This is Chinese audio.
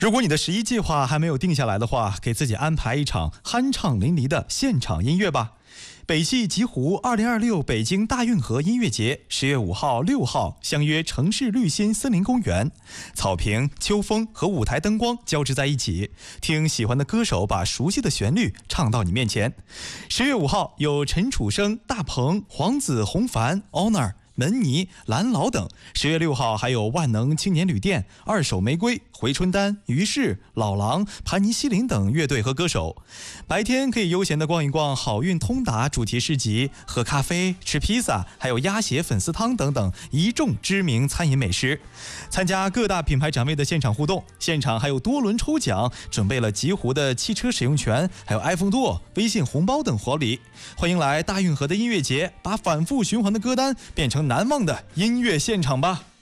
如果你的11计划还没有定下来的话，给自己安排一场酣畅淋漓的现场音乐吧。北汽极狐2026北京大运河音乐节10月5号、6号相约城市绿心森林公园，草坪、秋风和舞台灯光交织在一起，听喜欢的歌手把熟悉的旋律唱到你面前。10月5号有陈楚生、大鹏、黄子、洪凡、Honor、门尼、蓝老等。10月6号还有万能青年旅店、二手玫瑰、回春丹、于是、老狼、盘尼西林等乐队和歌手。白天可以悠闲地逛一逛好运通达主题市集，喝咖啡、吃披萨，还有鸭血粉丝汤等等一众知名餐饮美食。参加各大品牌展位的现场互动，现场还有多轮抽奖，准备了极狐的汽车使用权，还有 iPhone 多、微信红包等活礼。欢迎来大运河的音乐节，把反复循环的歌单变成难忘的音乐现场吧。